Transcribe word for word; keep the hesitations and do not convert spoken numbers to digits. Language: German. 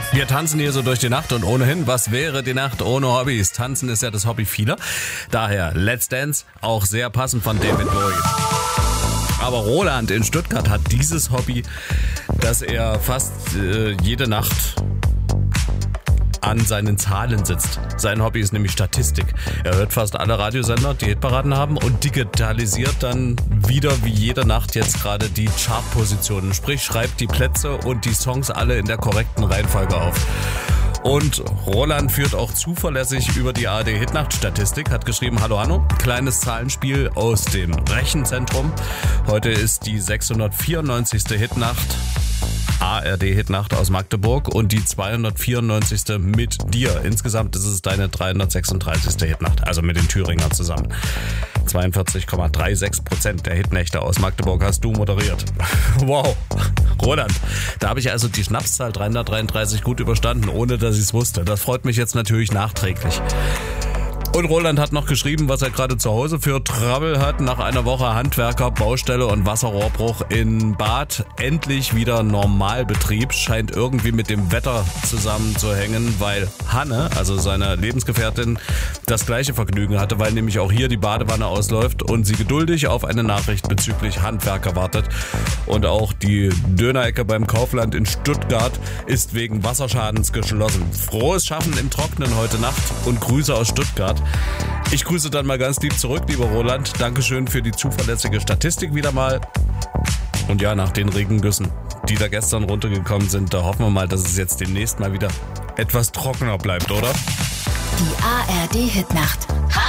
Wir tanzen hier so durch die Nacht und ohnehin, was wäre die Nacht ohne Hobbys? Tanzen ist ja das Hobby vieler. Daher Let's Dance, auch sehr passend von David Bowie. Aber Roland in Stuttgart hat dieses Hobby, dass er fast äh, jede Nacht an seinen Zahlen sitzt. Sein Hobby ist nämlich Statistik. Er hört fast alle Radiosender, die Hitparaden haben, und digitalisiert dann wieder wie jede Nacht jetzt gerade die Chartpositionen. Sprich, schreibt die Plätze und die Songs alle in der korrekten Reihenfolge auf. Und Roland führt auch zuverlässig über die A R D-Hitnacht-Statistik, hat geschrieben, hallo Hanno, kleines Zahlenspiel aus dem Rechenzentrum. Heute ist die sechshundertvierundneunzigste Hitnacht, A R D-Hitnacht aus Magdeburg, und die zweihundertvierundneunzigste mit dir. Insgesamt ist es deine dreihundertsechsunddreißigste Hitnacht, also mit den Thüringern zusammen. zweiundvierzig Komma sechsunddreißig Prozent der Hitnächte aus Magdeburg hast du moderiert. Wow, Roland, da habe ich also die Schnapszahl dreihundertdreiunddreißig gut überstanden, ohne dass ich es wusste. Das freut mich jetzt natürlich nachträglich. Und Roland hat noch geschrieben, was er gerade zu Hause für Trouble hat. Nach einer Woche Handwerker, Baustelle und Wasserrohrbruch in Bad. Endlich wieder Normalbetrieb. Scheint irgendwie mit dem Wetter zusammenzuhängen, weil Hanne, also seine Lebensgefährtin, das gleiche Vergnügen hatte, weil nämlich auch hier die Badewanne ausläuft und sie geduldig auf eine Nachricht bezüglich Handwerker wartet. Und auch die Dönerecke beim Kaufland in Stuttgart ist wegen Wasserschadens geschlossen. Frohes Schaffen im Trocknen heute Nacht und Grüße aus Stuttgart. Ich grüße dann mal ganz lieb zurück, lieber Roland. Dankeschön für die zuverlässige Statistik wieder mal. Und ja, nach den Regengüssen, die da gestern runtergekommen sind, da hoffen wir mal, dass es jetzt demnächst mal wieder etwas trockener bleibt, oder? Die A R D-Hitnacht.